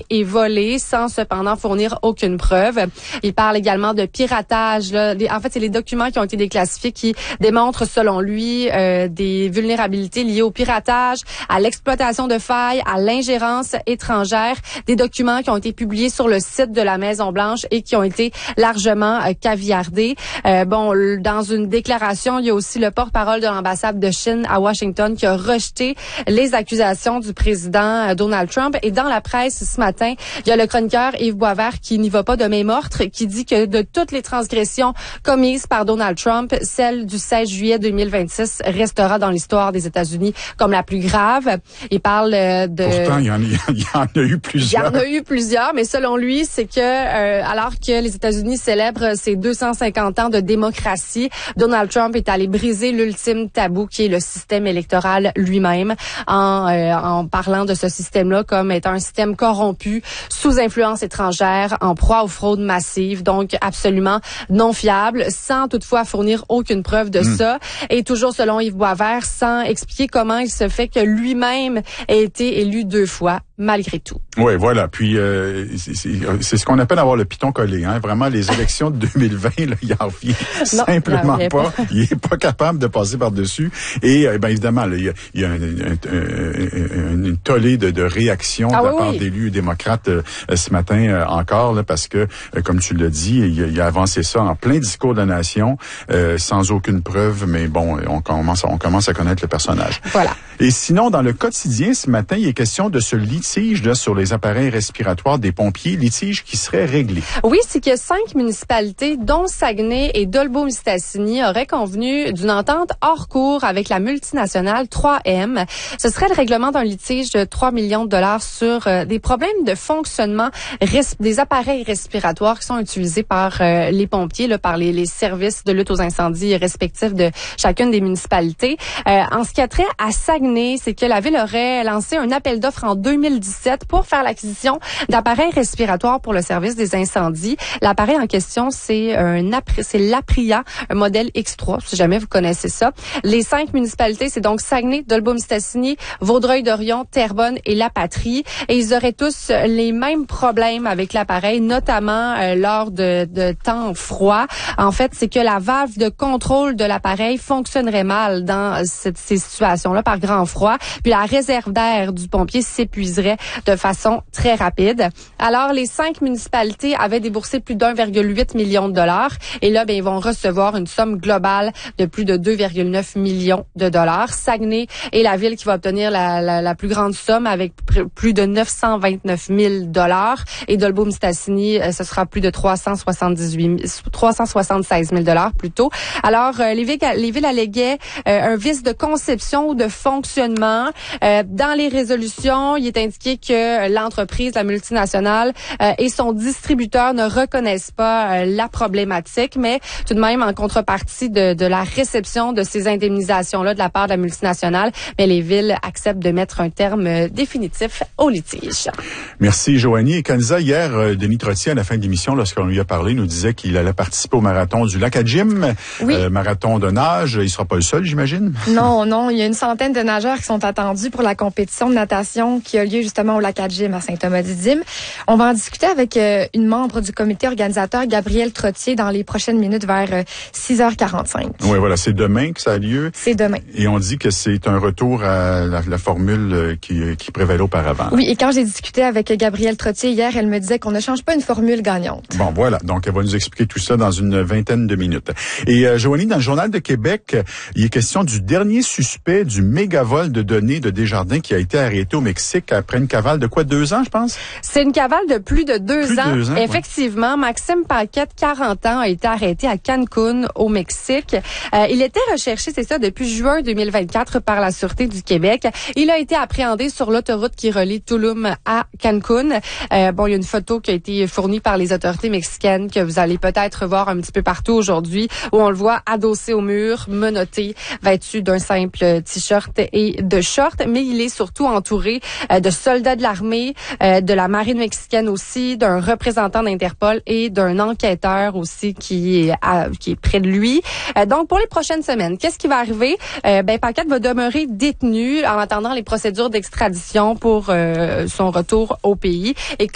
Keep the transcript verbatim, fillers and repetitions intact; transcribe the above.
et volés sans cependant fournir aucune preuve. Il parle également de piratage. Là. En fait, c'est les documents qui ont été déclassifiés qui démontrent, selon lui, euh, des vulnérabilités liées au piratage, à l'exploitation de failles, à l'ingérence étrangère, des documents qui ont été publiés sur le site de la Maison-Blanche et qui ont été largement euh, caviardés. Euh, bon, dans une déclaration, il y a aussi le porte-parole de l'ambassade de Chine à Washington qui a rejeté les accusations du président euh, Donald Trump. Et dans la presse ce matin, il y a le chroniqueur Yves Boisvert qui n'y va pas de main morte, qui dit que de toutes les transgressions commises par Donald Trump, celle du seize juillet deux mille vingt-six restera dans l'histoire des États-Unis comme la plus grave. Il parle euh, de... Pourtant, il y en a, il y en a eu plusieurs. Il y en a eu plusieurs, mais selon lui, c'est que euh, alors que les États-Unis célèbrent ses deux cent cinquante ans de démocratie, Donald Trump est allé briser l'ultime tabou qui est le système électoral lui-même en, euh, en parlant de ce système-là comme étant un système corrompu, sous influence étrangère, en proie aux fraudes massives, donc absolument non fiable, sans toutefois fournir aucune preuve de mmh. ça. Et toujours selon Yves Boisvert, sans expliquer comment il se fait que lui-même ait été élu deux fois, malgré tout. Oui, voilà. Puis euh, c'est, c'est, c'est ce qu'on appelle avoir le piton collé. Hein. Vraiment, les élections de deux mille vingt, là, il en vient non, simplement non, pas. pas. Il est pas capable de passer par-dessus. Et euh, bien évidemment, là, il y a, il y a un, un, un, une tollée de, de réactions ah, de la oui, part oui. d'élus démocrates euh, ce matin euh, encore, là, parce que, euh, comme tu l'as dit, il, il a avancé ça en plein discours de la nation, euh, sans aucune preuve. Mais bon, on commence, on commence à connaître le personnage. Voilà. Et sinon, dans le quotidien, ce matin, il est question de ce litige là, sur les appareils respiratoires des pompiers, litige qui serait réglé. Oui, c'est que cinq municipalités, dont Saguenay et Dolbeau-Mistassini, auraient convenu d'une entente hors cours avec la multinationale trois M. Ce serait le règlement d'un litige de trois millions de dollars sur euh, des problèmes de fonctionnement res- des appareils respiratoires qui sont utilisés par euh, les pompiers, là, par les, les services de lutte aux incendies respectifs de chacune des municipalités. Euh, en ce qui a trait à Saguenay, c'est que la ville aurait lancé un appel d'offres en deux mille dix-sept pour faire l'acquisition d'appareils respiratoires pour le service des incendies. L'appareil en question, c'est un c'est l'Apria, un modèle X trois, si jamais vous connaissez ça. Les cinq municipalités, c'est donc Saguenay, Dolbeau-Mistassini, Vaudreuil-Dorion, Terrebonne et La Patrie. Et ils auraient tous les mêmes problèmes avec l'appareil, notamment euh, lors de, de temps froids. En fait, c'est que la valve de contrôle de l'appareil fonctionnerait mal dans cette, ces situations-là par grand froid. Puis la réserve d'air du pompier s'épuiserait de façon très rapide. Alors, les cinq municipalités avaient déboursé plus d'un virgule huit million de dollars. Et là, ben, ils vont recevoir une somme globale de plus de deux virgule neuf millions de dollars. Saguenay est la ville qui va obtenir la, la, la plus grande somme avec pr- plus de neuf cent vingt-neuf mille dollars. Et Dolbeau-Mistassini, ce sera plus de trois cent soixante-dix-huit, trois cent soixante-seize mille dollars plutôt. Alors, euh, les villes, les villes alléguaient euh, un vice de conception ou de fonctionnement. Euh, dans les résolutions, il est indiqué que l'entreprise, la multinationale euh, et son distributeur ne reconnaissent pas euh, la problématique, mais tout de même, en contrepartie de, de la réception de ces indemnisations-là de la part de la multinationale, mais les villes acceptent de mettre un terme euh, définitif au litige. Merci, Joanie. Et Kanza, hier, euh, Denis Trottier, à la fin de l'émission, lorsqu'on lui a parlé, nous disait qu'il allait participer au marathon du lac à Jim, oui. euh, marathon de nage. Il sera pas le seul, j'imagine? Non, non. Il y a une centaine de nageurs qui sont attendus pour la compétition de natation qui a lieu justement au lac à Jim à Saint-Thomas-du-Dim. On va en discuter avec euh, une membre du comité organisateur, Gabrielle Trottier, dans les prochaines minutes vers euh, six heures quarante-cinq. Oui, voilà. C'est demain que ça a lieu. C'est demain. Et on dit que c'est un retour à la, la formule qui, qui prévalait auparavant. Oui, et quand j'ai discuté avec Gabrielle Trottier hier, elle me disait qu'on ne change pas une formule gagnante. Bon, voilà. Donc, elle va nous expliquer tout ça dans une vingtaine de minutes. Et euh, Joanie, dans le Journal de Québec, il est question du dernier suspect du méga-vol de données de Desjardins qui a été arrêté au Mexique après une cavale de quoi, deux ans, je pense? C'est une cavale de plus de deux plus ans. De deux ans Effectivement, ouais. Maxime Paquette, quarante ans, a été arrêté à Cancun, au Mexique. Euh, il était recherché, c'est ça, depuis juin deux mille vingt-quatre par la Sûreté du Québec. Il a été appréhendé sur l'autoroute qui relie Tulum à Cancun. Euh, bon, il y a une photo qui a été fournie par les autorités mexicaines que vous allez peut-être voir un petit peu partout aujourd'hui, où on le voit adossé au mur, menotté, vêtu d'un simple t-shirt et de shorts, mais il est surtout entouré euh, de soldats de l'armée, euh, de la marine mexicaine aussi, d'un représentant d'Interpol et d'un enquêteur aussi qui est à, qui est près de lui. Euh, donc pour les prochaines semaines, qu'est-ce qui va arriver? Euh, ben Paquette va demeurer détenu en attendant les procédures d'extradition pour euh, son retour au pays. Et